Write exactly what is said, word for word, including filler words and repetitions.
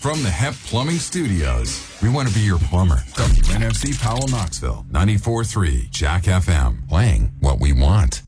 From the Hep Plumbing Studios, we want to be your plumber. W N F C Powell, Knoxville, ninety-four point three Jack F M. Playing what we want.